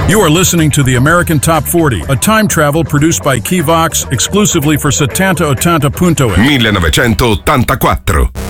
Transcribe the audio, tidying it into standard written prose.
You are listening to the American Top 40, a time travel produced by Key Vox exclusively for 7080.it. 1984.